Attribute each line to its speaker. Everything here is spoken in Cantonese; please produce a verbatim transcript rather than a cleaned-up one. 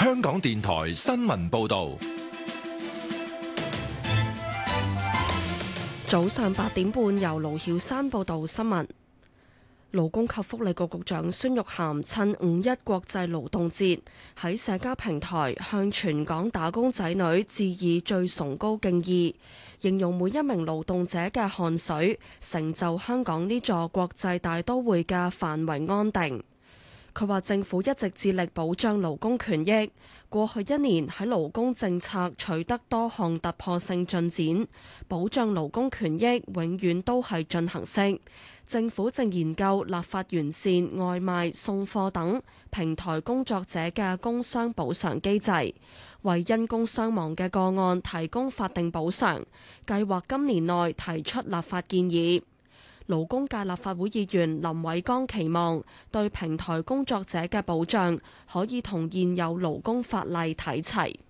Speaker 1: 香港電台新聞報道。
Speaker 2: 早上八點半，由盧曉山報道新聞。勞工及福利局局長孫玉菡趁五一國際勞動節喺社交平台向全港打工仔女致以最崇高敬意，形容每一名勞動者嘅汗水成就香港呢座國際大都會嘅繁榮安定。佢話政府一直致力保障勞工權益，過去一年喺勞工政策取得多項突破性進展，保障勞工權益永遠都係進行式。政府正研究立法完善外賣、送貨等平台工作者嘅工傷補償機制，為因工傷亡嘅個案提供法定補償，計劃今年內提出立法建議。勞工界立法會議員林偉江期望對平台工作者嘅保障可以同現有勞工法例睇齊。